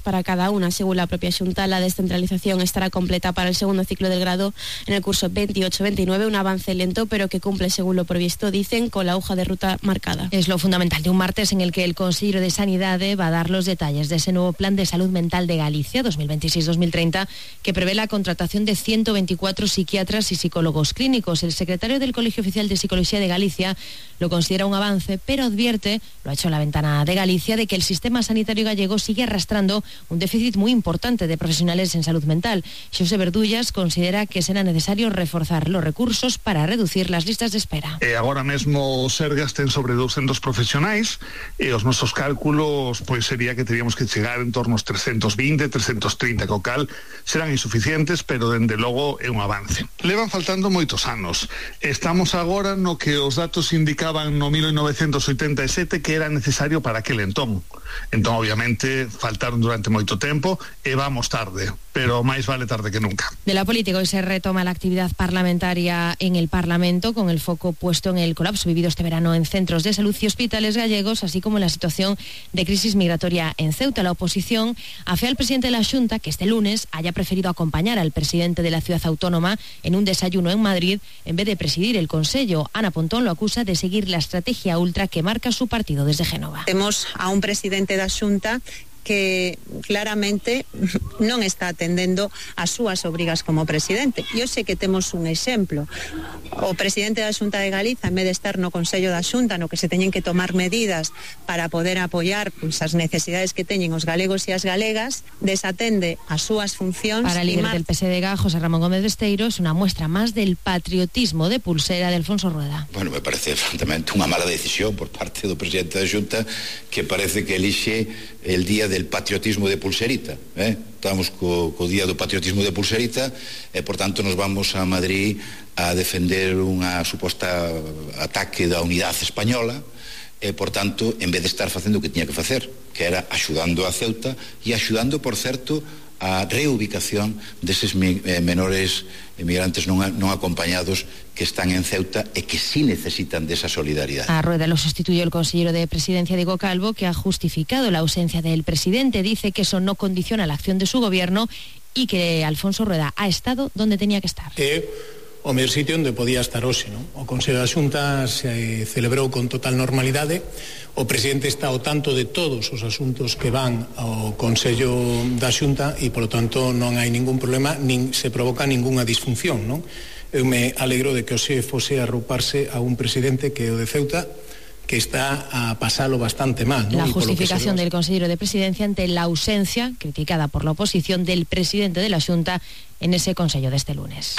para cada una. Según la propia Xunta, la descentralización estará completa para el segundo ciclo del grado en el curso 28-29, un avance lento pero que cumple según lo previsto, dicen, con la hoja de ruta marcada. Es lo fundamental de un martes en el que el Consello de Sanidade va a dar los detalles de ese nuevo Plan de Salud Mental de Galicia 2026-2030 que prevé la contratación de 124 psiquiatras y psicólogos clínicos. El secretario del Colegio Oficial de Psicología de Galicia lo considera un avance, pero advierte, lo ha hecho la Ventana de Galicia, de que el sistema sanitario gallego sigue arrastrando un déficit muy importante de profesionales en salud mental. Xosé Verdullas considera que será necesario reforzar los recursos para reducir las listas de espera. Agora mesmo os Sergas ten sobre 200 profesionais e os nosos cálculos pois sería que teríamos que chegar en torno aos 320, 330, co cal serán insuficientes, pero dende logo é un avance. Levan faltando moitos anos. Estamos agora no que os datos indicaban no 1987 que era necesario para aquel entón. Entón, obviamente, faltaron durante moito tempo e vamos tarde, pero máis vale tarde que nunca. De la política, hoy se retoma la actividad parlamentaria en el Parlamento, con el foco puesto en el colapso vivido este verano en centros de salud y hospitales gallegos, así como en la situación de crisis migratoria en Ceuta. La oposición afea al presidente de la Xunta que este lunes haya preferido acompañar al presidente de la ciudad autónoma en un desayuno en Madrid en vez de presidir el Consello. Ana Pontón lo acusa de seguir la estrategia ultra que marca su partido desde Génova. Temos a un presidente da Xunta que claramente non está atendendo as súas obrigas como presidente. Eu sei que temos un exemplo. O presidente da Xunta de Galiza, en vez de estar no Consello da Xunta, no que se teñen que tomar medidas para poder apoiar as necesidades que teñen os galegos e as galegas, desatende as súas funcións. Para el líder del PSDG, José Ramón Gómez Besteiro, es una muestra más del patriotismo de pulsera de Alfonso Rueda. Bueno, me parece francamente unha mala decisión por parte do presidente da Xunta, que parece que elixe el día del patriotismo de pulserita. Estamos co día do patriotismo de pulserita e, por tanto, nos vamos a Madrid a defender unha suposta ataque da unidade española e, por tanto, en vez de estar facendo o que tiña que facer, que era axudando a Ceuta e axudando, por certo, a reubicación deses menores emigrantes non acompañados que están en Ceuta e que sí necesitan desa solidaridade. A Rueda lo sustituyó el consejero de Presidencia, Diego Calvo, que ha justificado la ausencia del presidente. Dice que eso no condiciona la acción de su gobierno y que Alfonso Rueda ha estado donde tenía que estar. O mellor sitio onde podía estar hoxe, non? O Consello da Xunta se celebrou con total normalidade. O presidente está ao tanto de todos os asuntos que van ao Consello da Xunta e, polo tanto, non hai ningún problema, nin se provoca ningunha disfunción, non? Eu me alegro de que hoxe fose arrouparse a un presidente que é o de Ceuta, que está a pasarlo bastante mal, ¿no? La justificación del consejero de Presidencia ante la ausencia, criticada por la oposición, del presidente de la Xunta en ese Consello de este lunes.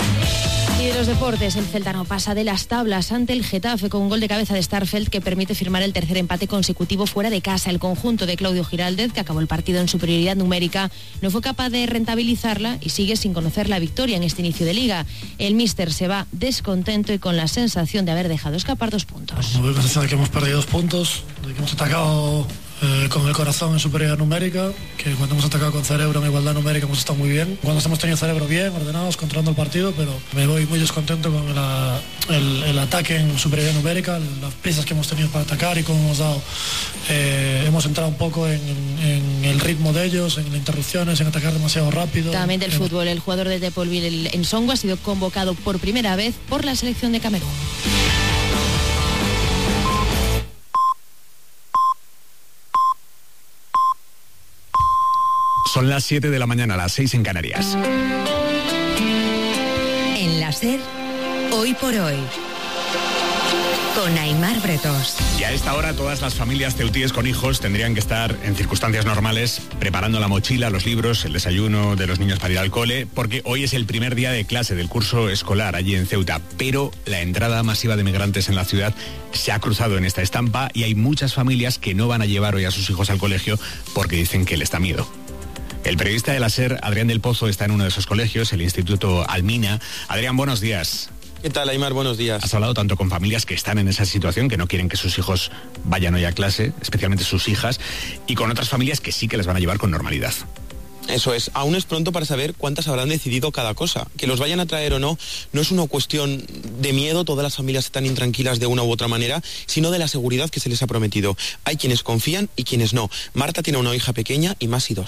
Y de los deportes, el Celta no pasa de las tablas ante el Getafe con un gol de cabeza de Starfelt que permite firmar el tercer empate consecutivo fuera de casa. El conjunto de Claudio Giraldez, que acabó el partido en superioridad numérica, no fue capaz de rentabilizarla y sigue sin conocer la victoria en este inicio de liga. El míster se va descontento y con la sensación de haber dejado escapar 2 puntos. Me voy con la sensación de que hemos perdido 2 puntos, de que hemos atacado con el corazón en superioridad numérica, que cuando hemos atacado con cerebro en igualdad numérica hemos estado muy bien. Cuando hemos tenido cerebro bien, ordenados, controlando el partido, pero me voy muy descontento con el ataque en superioridad numérica, las prisas que hemos tenido para atacar y cómo hemos dado. Hemos entrado un poco en el ritmo de ellos, en las interrupciones, en atacar demasiado rápido. También del fútbol, el jugador de Depolville, en Songo, ha sido convocado por primera vez por la selección de Camerún. Son las 7 de la mañana, las 6 en Canarias. En la SER, hoy por hoy, con Aimar Bretos. Y a esta hora todas las familias ceutíes con hijos tendrían que estar en circunstancias normales preparando la mochila, los libros, el desayuno de los niños para ir al cole, porque hoy es el primer día de clase del curso escolar allí en Ceuta, pero la entrada masiva de migrantes en la ciudad se ha cruzado en esta estampa y hay muchas familias que no van a llevar hoy a sus hijos al colegio porque dicen que les da miedo. El periodista de la SER, Adrián del Pozo, está en uno de esos colegios, el Instituto Almina. Adrián, buenos días. ¿Qué tal, Aimar? Buenos días. Has hablado tanto con familias que están en esa situación, que no quieren que sus hijos vayan hoy a clase, especialmente sus hijas, y con otras familias que sí que les van a llevar con normalidad. Eso es, aún es pronto para saber cuántas habrán decidido cada cosa. Que los vayan a traer o no, no es una cuestión de miedo, todas las familias están intranquilas de una u otra manera, sino de la seguridad que se les ha prometido. Hay quienes confían y quienes no. Marta tiene una hija pequeña y Masi 2.